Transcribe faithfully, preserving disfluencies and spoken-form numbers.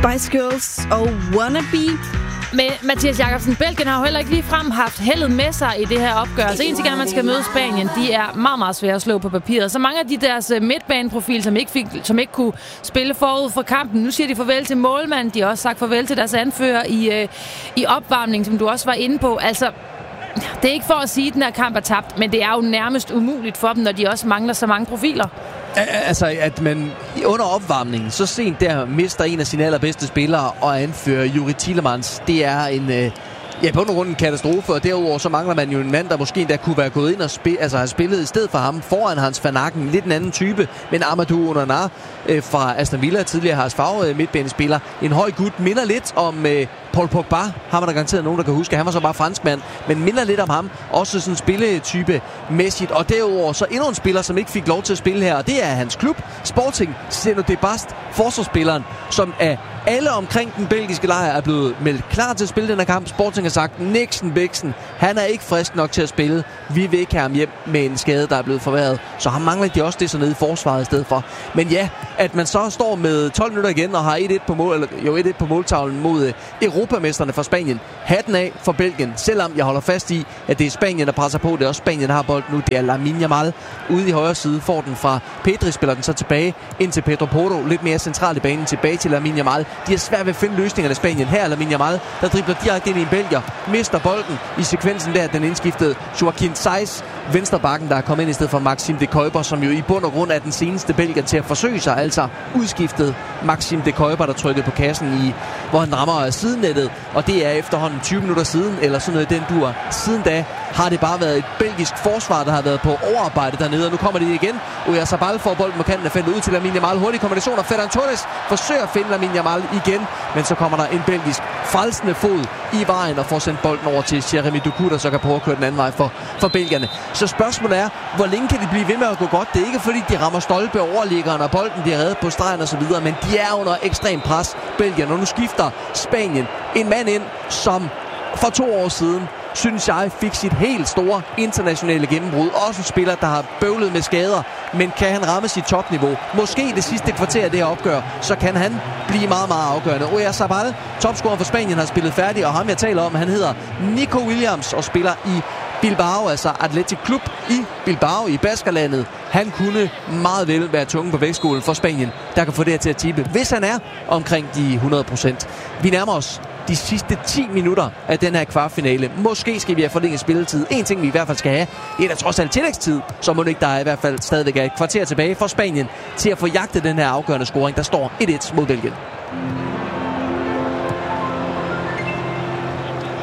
Spice Girls og Wannabe. Men Mathias Jakobsen, Belgien har jo heller ikke lige frem haft heldet med sig i det her opgør. Så en til gang, man skal møde Spanien, de er meget, meget svære at slå på papiret. Så mange af de deres midtbaneprofil, som ikke, fik, som ikke kunne spille forud for kampen, nu siger de farvel til målmanden. De har også sagt farvel til deres anfører i, øh, i opvarmning, som du også var inde på. Altså, det er ikke for at sige, at den her kamp er tabt, men det er jo nærmest umuligt for dem, når de også mangler så mange profiler. Altså, at man under opvarmningen, så sent der mister en af sine allerbedste spillere og anfører Juri Tielemans. Det er en, øh, ja, på grund af en katastrofe, og derudover så mangler man jo en mand, der måske endda kunne være gået ind og spil, altså have spillet i stedet for ham foran Hans van Aken. Lidt en anden type, men Amadou Onana øh, fra Aston Villa, tidligere Haas Favre øh, midtbanespiller. En høj gut, minder lidt om øh, Paul Pogba, har man der garanteret nogen, der kan huske. Han var så bare franskmand, men minder lidt om ham. Også sådan en spilletype mæssigt. Og derudover så endnu en spiller, som ikke fik lov til at spille her, og det er hans klub, Sporting Zeno de Bast, forsvarsspilleren, som af alle omkring den belgiske lejr er blevet meldt klar til at spille den her kamp. Sporting har sagt, Nixon Bixen, han er ikke frisk nok til at spille. Vi vil ikke have ham hjem med en skade, der er blevet forværret. Så han mangler de også det så nede i forsvaret i stedet for. Men ja, at man så står med tolv minutter igen og har et et på mål, eller jo et et på måltavlen mod europamesterne fra Spanien. Hatten af for Belgien, selvom jeg holder fast i, at det er Spanien, der presser på. Det er også Spanien, der har bold nu. Det er Lamine Yamal ude i højre side, får den fra Pedri, spiller den så tilbage ind til Pedro Porro, lidt mere centralt i banen, tilbage til Lamine Yamal. De er svært ved at finde løsningerne i Spanien. Her er Lamine Yamal, der dribler direkte ind i en belgier, mister bolden i sekvensen der, den indskiftede Joaquin Saiz, venstrebakken, der er kommet ind i stedet for Maxime de Kuiper, som jo i bund og grund er den seneste belgier til at forsøge sig, altså udskiftet Maxime de Kuiper, der trykkede på kassen i, hvor han rammer sidennettet, og det er efterhånden tyve minutter siden, eller sådan noget i den dur. Siden da har det bare været et belgisk forsvar, der har været på overarbejde dernede, og nu kommer det igen. Oyarzabal får bolden på kanten af feltet ud til Lamine Yamal. Hurtig kombination, og Ferran Torres forsøger at finde Lamine Yamal igen, men så kommer der en belgisk frelsende fod i vejen og får sendt bolden over til Jeremy Doku, der så kan prøve at køre den anden vej for, for belgierne. Så spørgsmålet er, hvor længe kan de blive ved med at gå godt? Det er ikke fordi, de rammer stolpe overliggeren, og bolden bliver reddet på stregen og så videre, men de er under ekstrem pres, Belgien, og nu skifter Spanien en mand ind, som for to år siden, synes jeg, fik sit helt store internationale gennembrud. Også en spiller, der har bøvlet med skader, men kan han ramme sit topniveau? Måske det sidste kvarter af det her opgør, så kan han blive meget, meget afgørende. Oyarzabal, topscorer for Spanien, har spillet færdig, og ham jeg taler om, han hedder Nico Williams og spiller i Bilbao, altså Athletic Club i Bilbao i Baskerlandet. Han kunne meget vel være tungen på vægtskålen for Spanien, der kan få det her til at tippe, hvis han er omkring de hundrede procent. Vi nærmer os de sidste ti minutter af den her kvartfinale. Måske skal vi have forlænget spilletid. En ting, vi i hvert fald skal have, det er da trods alt tillægstid, så må det ikke, der er i hvert fald stadigvæk er et kvarter tilbage for Spanien til at få jagtet den her afgørende scoring. Der står et et mod Belgien.